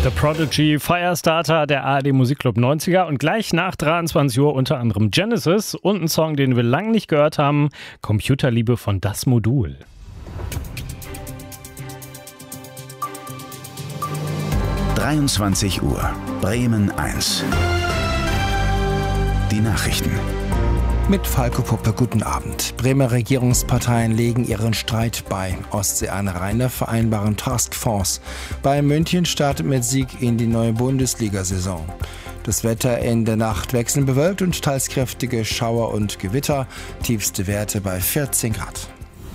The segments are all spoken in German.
The Prodigy, Firestarter, der ARD Musikclub 90er und gleich nach 23 Uhr unter anderem Genesis und ein Song, den wir lange nicht gehört haben, Computerliebe von Das Modul. Uhr, Bremen 1. Die Nachrichten. Mit Falco Puppe, guten Abend. Bremer Regierungsparteien legen ihren Streit bei. Ostseeanrainer vereinbaren Taskforce. Bayern München startet mit Sieg in die neue Bundesliga-Saison. Das Wetter in der Nacht wechselnd bewölkt und teils kräftige Schauer und Gewitter. Tiefste Werte bei 14 Grad.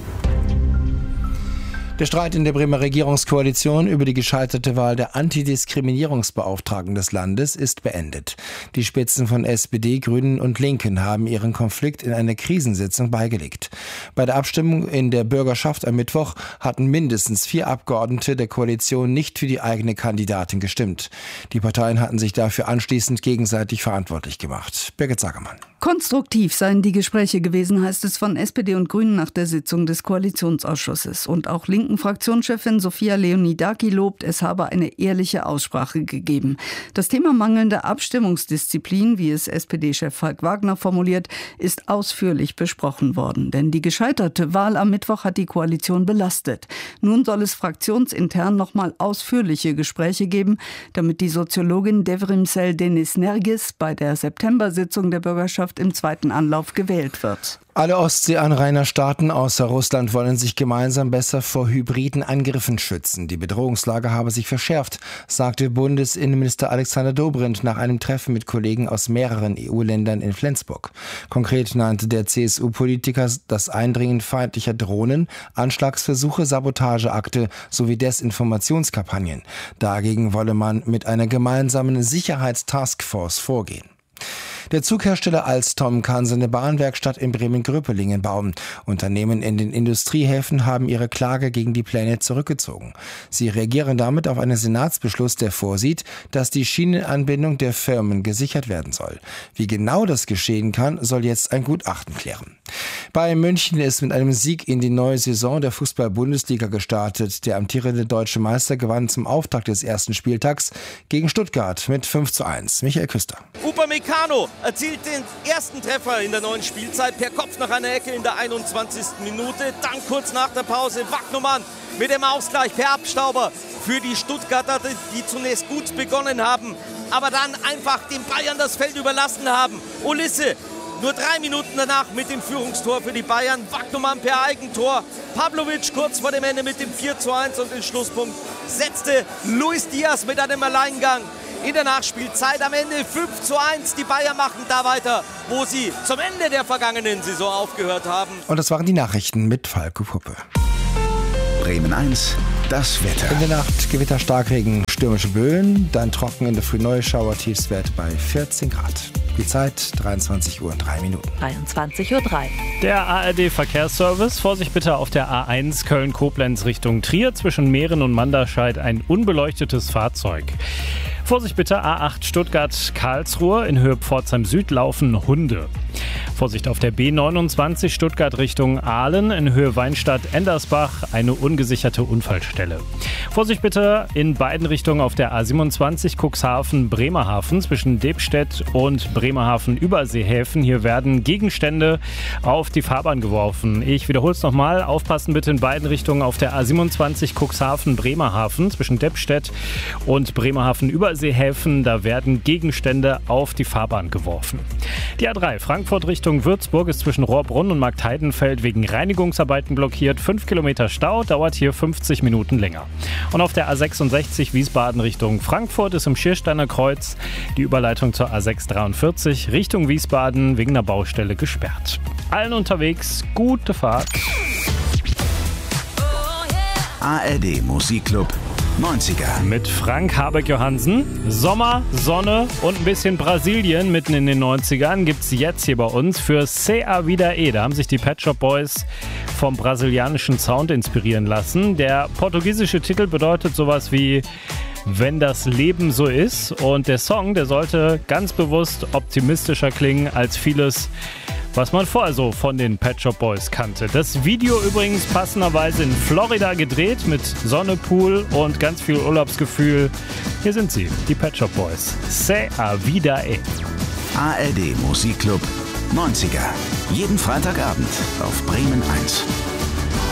Der Streit in der Bremer Regierungskoalition über die gescheiterte Wahl der Antidiskriminierungsbeauftragten des Landes ist beendet. Die Spitzen von SPD, Grünen und Linken haben ihren Konflikt in einer Krisensitzung beigelegt. Bei der Abstimmung in der Bürgerschaft am Mittwoch hatten mindestens 4 Abgeordnete der Koalition nicht für die eigene Kandidatin gestimmt. Die Parteien hatten sich dafür anschließend gegenseitig verantwortlich gemacht. Birgit Sagermann. Konstruktiv seien die Gespräche gewesen, heißt es von SPD und Grünen nach der Sitzung des Koalitionsausschusses. Und auch linken Fraktionschefin Sophia Leonidaki lobt, es habe eine ehrliche Aussprache gegeben. Das Thema mangelnde Abstimmungsdisziplin, wie es SPD-Chef Falk Wagner formuliert, ist ausführlich besprochen worden. Denn die gescheiterte Wahl am Mittwoch hat die Koalition belastet. Nun soll es fraktionsintern nochmal ausführliche Gespräche geben, damit die Soziologin Devrimsel Deniz-Nergis bei der September-Sitzung der Bürgerschaft im zweiten Anlauf gewählt wird. Alle Ostseeanrainerstaaten außer Russland wollen sich gemeinsam besser vor hybriden Angriffen schützen. Die Bedrohungslage habe sich verschärft, sagte Bundesinnenminister Alexander Dobrindt nach einem Treffen mit Kollegen aus mehreren EU-Ländern in Flensburg. Konkret nannte der CSU-Politiker das Eindringen feindlicher Drohnen, Anschlagsversuche, Sabotageakte sowie Desinformationskampagnen. Dagegen wolle man mit einer gemeinsamen Sicherheitstaskforce vorgehen. Der Zughersteller Alstom kann seine Bahnwerkstatt in Bremen-Gröpelingen bauen. Unternehmen in den Industriehäfen haben ihre Klage gegen die Pläne zurückgezogen. Sie reagieren damit auf einen Senatsbeschluss, der vorsieht, dass die Schienenanbindung der Firmen gesichert werden soll. Wie genau das geschehen kann, soll jetzt ein Gutachten klären. Bayern München ist mit einem Sieg in die neue Saison der Fußball-Bundesliga gestartet. Der amtierende deutsche Meister gewann zum Auftakt des ersten Spieltags gegen Stuttgart mit 5:1. Michael Küster. Upamecano erzielt den ersten Treffer in der neuen Spielzeit per Kopf nach einer Ecke in der 21. Minute. Dann kurz nach der Pause Wagnumann mit dem Ausgleich per Abstauber für die Stuttgarter, die zunächst gut begonnen haben, aber dann einfach den Bayern das Feld überlassen haben. Olisse nur 3 Minuten danach mit dem Führungstor für die Bayern. Wagnumann per Eigentor. Pavlovic kurz vor dem Ende mit dem 4:1 und den Schlusspunkt setzte Luis Diaz mit einem Alleingang. In der Nachspielzeit am Ende 5:1. Die Bayern machen da weiter, wo sie zum Ende der vergangenen Saison aufgehört haben. Und das waren die Nachrichten mit Falco Puppe. Bremen 1, das Wetter. In der Nacht Gewitter, Starkregen, stürmische Böen, dann trocken in der Früh neue Schauer, Tiefstwert bei 14 Grad. Die Zeit 23 Uhr und 3 Minuten. 23:03 Uhr. Der ARD-Verkehrsservice. Vorsicht bitte auf der A1 Köln-Koblenz Richtung Trier. Zwischen Mähren und Manderscheid ein unbeleuchtetes Fahrzeug. Vorsicht bitte A8 Stuttgart-Karlsruhe. In Höhe Pforzheim Süd laufen Hunde. Vorsicht auf der B29 Stuttgart Richtung Aalen. In Höhe Weinstadt-Endersbach eine ungesicherte Unfallstelle. Vorsicht bitte in beiden Richtungen auf der A27 Cuxhaven-Bremerhaven zwischen Debstedt und Bremerhaven-Überseehäfen. Hier werden Gegenstände auf die Fahrbahn geworfen. Ich wiederhole es nochmal. Aufpassen bitte in beiden Richtungen auf der A27 Cuxhaven-Bremerhaven zwischen Debstedt und Bremerhaven-Überseehäfen. Da werden Gegenstände auf die Fahrbahn geworfen. Die A3 Frankfurt Richtung Würzburg ist zwischen Rohrbrunn und Marktheidenfeld wegen Reinigungsarbeiten blockiert. 5 Kilometer Stau, dauert hier 50 Minuten länger. Und auf der A66 Wiesbaden Richtung Frankfurt ist im Schiersteiner Kreuz die Überleitung zur A643 Richtung Wiesbaden wegen einer Baustelle gesperrt. Allen unterwegs gute Fahrt. ARD Musikclub 90er. Mit Frank Habeck-Johansen. Sommer, Sonne und ein bisschen Brasilien mitten in den 90ern gibt es jetzt hier bei uns für Se a Vida E. Da haben sich die Pet Shop Boys vom brasilianischen Sound inspirieren lassen. Der portugiesische Titel bedeutet sowas wie Wenn das Leben so ist. Und der Song, der sollte ganz bewusst optimistischer klingen als vieles, was man vorher so von den Pet Shop Boys kannte. Das Video übrigens passenderweise in Florida gedreht mit Sonne, Pool und ganz viel Urlaubsgefühl. Hier sind sie, die Pet Shop Boys. C'est à vida e. ARD Musikclub 90er. Jeden Freitagabend auf Bremen 1.